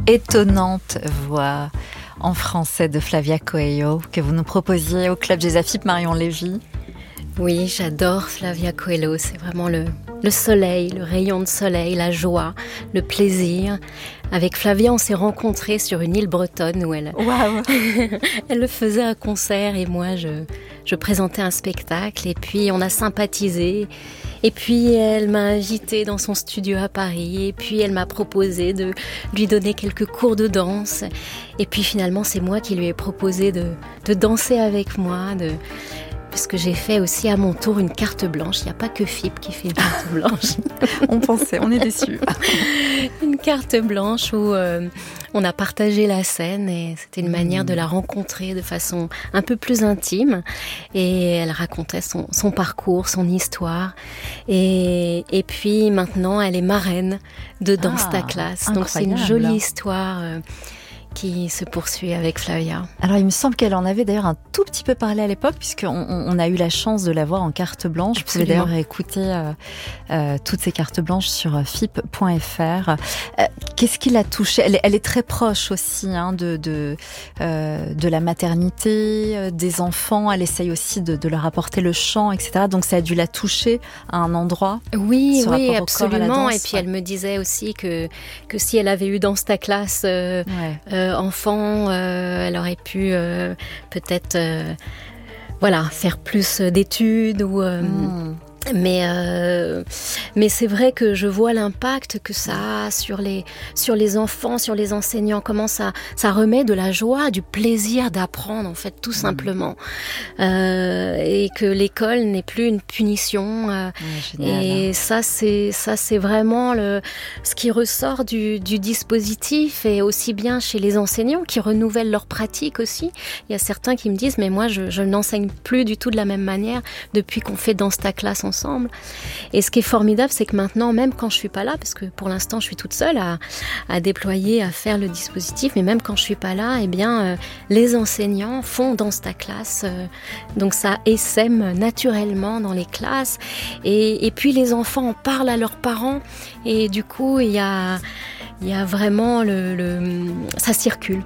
étonnante voix en français de Flavia Coelho que vous nous proposiez au Club Jazz AFIP, Marion Lévy. Oui, j'adore Flavia Coelho, c'est vraiment le soleil, le rayon de soleil, la joie, le plaisir. Avec Flavia, on s'est rencontrés sur une île bretonne où elle faisait un concert et moi je présentais un spectacle et puis on a sympathisé. Et puis elle m'a invitée dans son studio à Paris et puis elle m'a proposé de lui donner quelques cours de danse. Et puis finalement c'est moi qui lui ai proposé de danser avec moi, parce que j'ai fait aussi à mon tour une carte blanche. Il n'y a pas que FIP qui fait une carte blanche. On est déçus. Une carte blanche où on a partagé la scène et c'était une manière de la rencontrer de façon un peu plus intime. Et elle racontait son parcours, son histoire. Et puis maintenant, elle est marraine de Danse ta classe. Donc c'est une jolie histoire qui se poursuit avec Flavia. Alors il me semble qu'elle en avait d'ailleurs un tout petit peu parlé à l'époque, puisqu'on a eu la chance de la voir en carte blanche. Vous pouvez d'ailleurs écouter toutes ces cartes blanches sur fip.fr. Qu'est-ce qui l'a touchée ? Elle est très proche aussi de la maternité, des enfants. Elle essaye aussi de leur apporter le chant, etc. Donc ça a dû la toucher à un endroit. Oui, absolument. Et puis elle me disait aussi que si elle avait eu Danse ta classe enfant, elle aurait pu peut-être faire plus d'études ou mais c'est vrai que je vois l'impact que ça a sur les enfants, sur les enseignants, comment ça remet de la joie, du plaisir d'apprendre en fait tout simplement, et que l'école n'est plus une punition, et ça c'est vraiment ce qui ressort du dispositif, et aussi bien chez les enseignants qui renouvellent leur pratique aussi. Il y a certains qui me disent mais moi je n'enseigne plus du tout de la même manière depuis qu'on fait Danse ta classe ensemble. Et ce qui est formidable, c'est que maintenant, même quand je suis pas là, parce que pour l'instant je suis toute seule à déployer, à faire le dispositif, mais même quand je suis pas là, les enseignants font Danse ta classe, donc ça essaime naturellement dans les classes, et puis les enfants en parlent à leurs parents, et du coup il y a vraiment ça circule,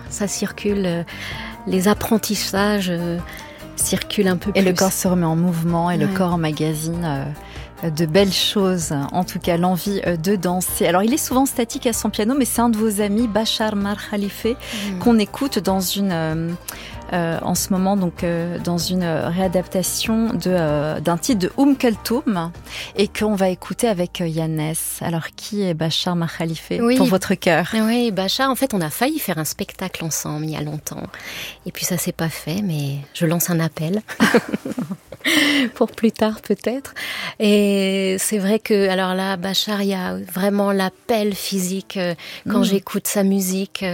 les apprentissages circule un peu plus. Et le corps se remet en mouvement, et le corps emmagasine de belles choses, en tout cas l'envie de danser. Alors il est souvent statique à son piano, mais c'est un de vos amis, Bachar Mar Khalife, qu'on écoute dans en ce moment, donc dans une réadaptation d'un titre de Kulthum, et qu'on va écouter avec Yannès. Alors qui est Bachar Mar Khalife pour votre cœur ? Oui, Bachar, en fait on a failli faire un spectacle ensemble il y a longtemps, et puis ça s'est pas fait, mais je lance un appel pour plus tard peut-être. Et c'est vrai que alors là, Bachar, il y a vraiment l'appel physique quand j'écoute sa musique,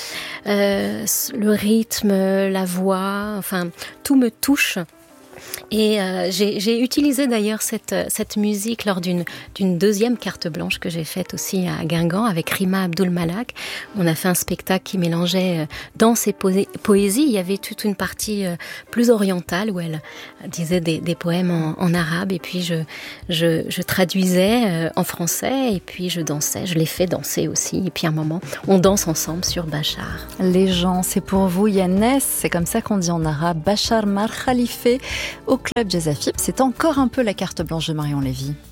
le rythme, la voix, enfin tout me touche. Et j'ai utilisé d'ailleurs cette musique lors d'une deuxième carte blanche que j'ai faite aussi à Guingamp avec Rima Abdul-Malak. On a fait un spectacle qui mélangeait danse et poésie. Il y avait toute une partie plus orientale où elle disait des poèmes en arabe, et puis je traduisais en français, et puis je dansais. Je l'ai fait danser aussi, et puis à un moment on danse ensemble sur Bachar. Les gens, c'est pour vous Yannès, c'est comme ça qu'on dit en arabe. Bachar Mar Khalife au Club Jazz AFIP. C'est encore un peu la carte blanche de Marion Lévy.